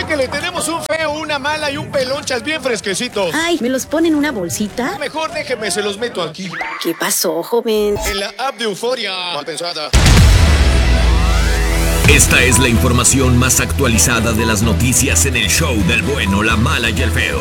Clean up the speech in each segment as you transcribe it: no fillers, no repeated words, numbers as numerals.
que le tenemos un feo, una mala y un pelonchas bien fresquecitos. Ay, ¿me los ponen en una bolsita? Mejor déjeme, se los meto aquí. ¿Qué pasó, joven? En la app de Euforia. Mal pensada. Esta es la información más actualizada de las noticias en el show del bueno, la mala y el feo.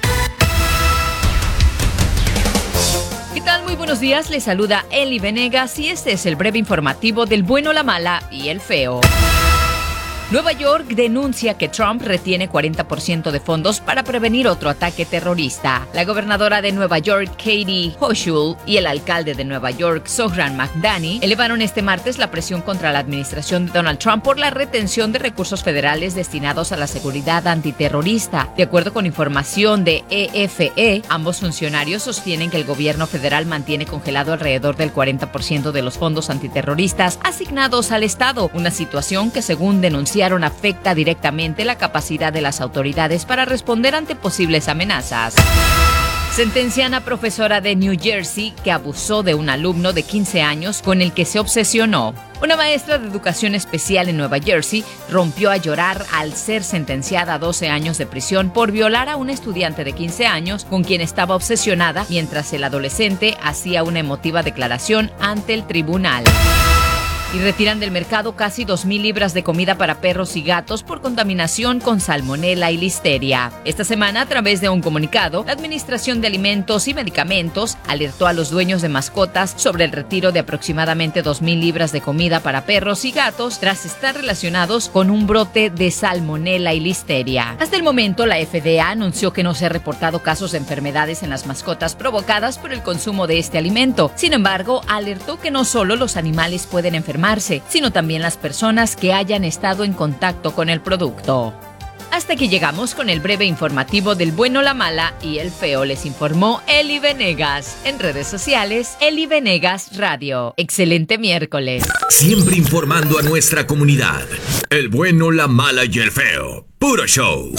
¿Qué tal? Muy buenos días, les saluda Eli Venegas y este es el breve informativo del bueno, la mala y el feo. Nueva York denuncia que Trump retiene 40% de fondos para prevenir otro ataque terrorista. La gobernadora de Nueva York, Katie Hochul, y el alcalde de Nueva York, Zohran Mamdani, elevaron este martes la presión contra la administración de Donald Trump por la retención de recursos federales destinados a la seguridad antiterrorista. De acuerdo con información de EFE, ambos funcionarios sostienen que el gobierno federal mantiene congelado alrededor del 40% de los fondos antiterroristas asignados al Estado, una situación que, según denunciaron, afecta directamente la capacidad de las autoridades para responder ante posibles amenazas. Sentencian a profesora de New Jersey que abusó de un alumno de 15 años con el que se obsesionó. Una maestra de educación especial en Nueva Jersey rompió a llorar al ser sentenciada a 12 años de prisión por violar a un estudiante de 15 años con quien estaba obsesionada mientras el adolescente hacía una emotiva declaración ante el tribunal. Y retiran del mercado casi 2,000 libras de comida para perros y gatos por contaminación con salmonela y listeria. Esta semana, a través de un comunicado, la Administración de Alimentos y Medicamentos alertó a los dueños de mascotas sobre el retiro de aproximadamente 2,000 libras de comida para perros y gatos tras estar relacionados con un brote de salmonela y listeria. Hasta el momento, la FDA anunció que no se han reportado casos de enfermedades en las mascotas provocadas por el consumo de este alimento. Sin embargo, alertó que no solo los animales pueden enfermarse, sino también las personas que hayan estado en contacto con el producto. Hasta aquí llegamos con el breve informativo del bueno, la mala y el feo. Les informó Eli Venegas. En redes sociales, Eli Venegas Radio. Excelente miércoles. Siempre informando a nuestra comunidad. El bueno, la mala y el feo. Puro show.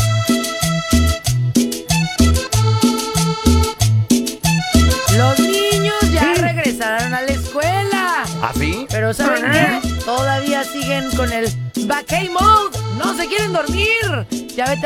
Los niños ya regresaron a la escuela. ¿Ah, sí? Pero ¿saben qué? Todavía siguen con el vacay mode. No se quieren dormir. Ya vete